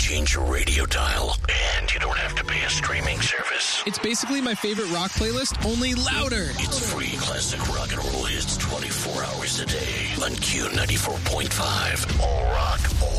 change your radio dial, and you don't have to pay a streaming service. It's basically my favorite rock playlist, only louder. It's free classic rock and roll hits 24 hours a day on Q94.5. All rock, all